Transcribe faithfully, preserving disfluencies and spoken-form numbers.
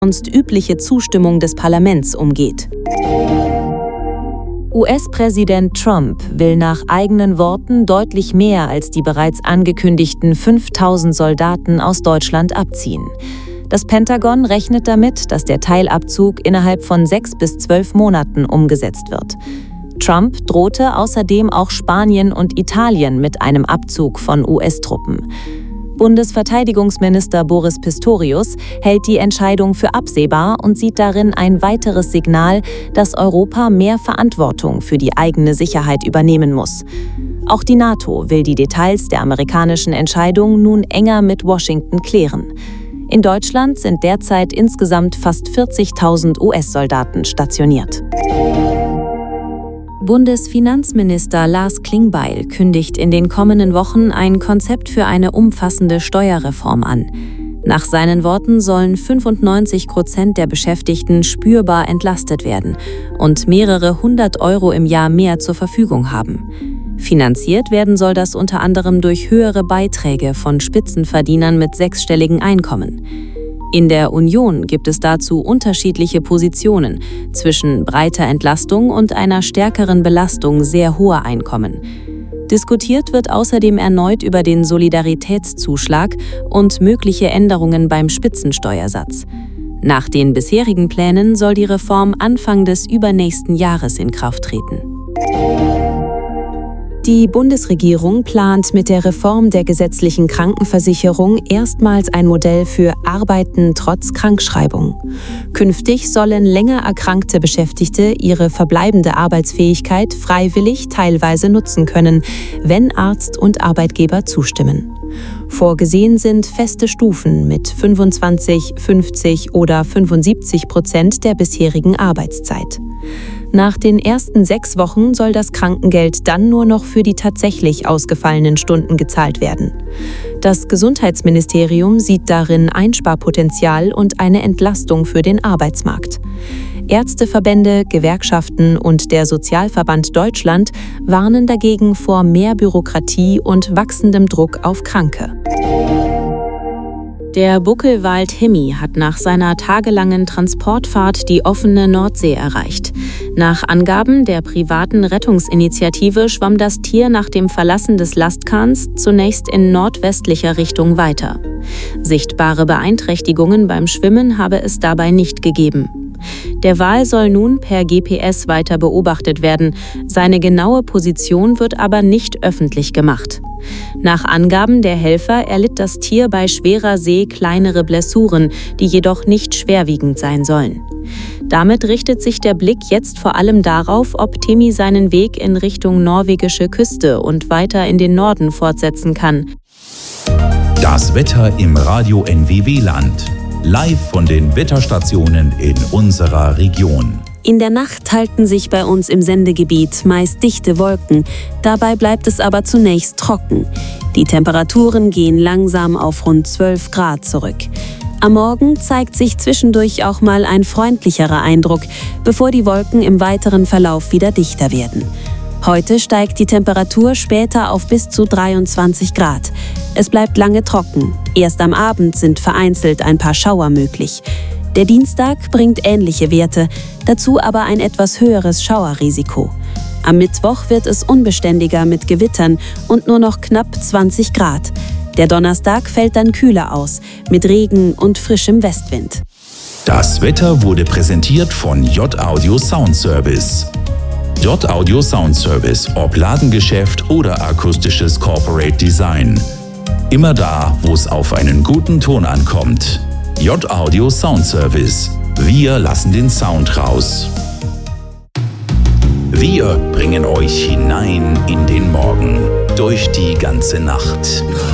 sonst übliche Zustimmung des Parlaments umgeht. U S-Präsident Trump will nach eigenen Worten deutlich mehr als die bereits angekündigten fünftausend Soldaten aus Deutschland abziehen. Das Pentagon rechnet damit, dass der Teilabzug innerhalb von sechs bis zwölf Monaten umgesetzt wird. Trump drohte außerdem auch Spanien und Italien mit einem Abzug von U S-Truppen. Bundesverteidigungsminister Boris Pistorius hält die Entscheidung für absehbar und sieht darin ein weiteres Signal, dass Europa mehr Verantwortung für die eigene Sicherheit übernehmen muss. Auch die NATO will die Details der amerikanischen Entscheidung nun enger mit Washington klären. In Deutschland sind derzeit insgesamt fast vierzigtausend U S-Soldaten stationiert. Bundesfinanzminister Lars Klingbeil kündigt in den kommenden Wochen ein Konzept für eine umfassende Steuerreform an. Nach seinen Worten sollen fünfundneunzig Prozent der Beschäftigten spürbar entlastet werden und mehrere hundert Euro im Jahr mehr zur Verfügung haben. Finanziert werden soll das unter anderem durch höhere Beiträge von Spitzenverdienern mit sechsstelligen Einkommen. In der Union gibt es dazu unterschiedliche Positionen zwischen breiter Entlastung und einer stärkeren Belastung sehr hoher Einkommen. Diskutiert wird außerdem erneut über den Solidaritätszuschlag und mögliche Änderungen beim Spitzensteuersatz. Nach den bisherigen Plänen soll die Reform Anfang des übernächsten Jahres in Kraft treten. Die Bundesregierung plant mit der Reform der gesetzlichen Krankenversicherung erstmals ein Modell für Arbeiten trotz Krankschreibung. Künftig sollen länger erkrankte Beschäftigte ihre verbleibende Arbeitsfähigkeit freiwillig teilweise nutzen können, wenn Arzt und Arbeitgeber zustimmen. Vorgesehen sind feste Stufen mit fünfundzwanzig, fünfzig oder fünfundsiebzig Prozent der bisherigen Arbeitszeit. Nach den ersten sechs Wochen soll das Krankengeld dann nur noch für die tatsächlich ausgefallenen Stunden gezahlt werden. Das Gesundheitsministerium sieht darin Einsparpotenzial und eine Entlastung für den Arbeitsmarkt. Ärzteverbände, Gewerkschaften und der Sozialverband Deutschland warnen dagegen vor mehr Bürokratie und wachsendem Druck auf Kranke. Der Buckelwald Himmi hat nach seiner tagelangen Transportfahrt die offene Nordsee erreicht. Nach Angaben der privaten Rettungsinitiative schwamm das Tier nach dem Verlassen des Lastkahns zunächst in nordwestlicher Richtung weiter. Sichtbare Beeinträchtigungen beim Schwimmen habe es dabei nicht gegeben. Der Wal soll nun per G P S weiter beobachtet werden. Seine genaue Position wird aber nicht öffentlich gemacht. Nach Angaben der Helfer erlitt das Tier bei schwerer See kleinere Blessuren, die jedoch nicht schwerwiegend sein sollen. Damit richtet sich der Blick jetzt vor allem darauf, ob Timi seinen Weg in Richtung norwegische Küste und weiter in den Norden fortsetzen kann. Das Wetter im Radio N W W-Land. Live von den Wetterstationen in unserer Region. In der Nacht halten sich bei uns im Sendegebiet meist dichte Wolken. Dabei bleibt es aber zunächst trocken. Die Temperaturen gehen langsam auf rund zwölf Grad zurück. Am Morgen zeigt sich zwischendurch auch mal ein freundlicherer Eindruck, bevor die Wolken im weiteren Verlauf wieder dichter werden. Heute steigt die Temperatur später auf bis zu dreiundzwanzig Grad. Es bleibt lange trocken. Erst am Abend sind vereinzelt ein paar Schauer möglich. Der Dienstag bringt ähnliche Werte, dazu aber ein etwas höheres Schauerrisiko. Am Mittwoch wird es unbeständiger mit Gewittern und nur noch knapp zwanzig Grad. Der Donnerstag fällt dann kühler aus, mit Regen und frischem Westwind. Das Wetter wurde präsentiert von J-Audio Sound Service. J-Audio Sound Service, ob Ladengeschäft oder akustisches Corporate Design. Immer da, wo es auf einen guten Ton ankommt. J-Audio Sound Service. Wir lassen den Sound raus. Wir bringen euch hinein in den Morgen, durch die ganze Nacht.